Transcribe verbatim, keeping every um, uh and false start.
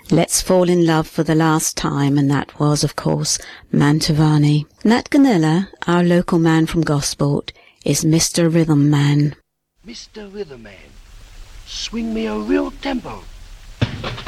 Let's Fall in Love for the Last Time, and that was, of course, Mantovani. Nat Ganilla, our local man from Gosport, is Mister Rhythm Man. Mister Rhythm Man, swing me a real tempo.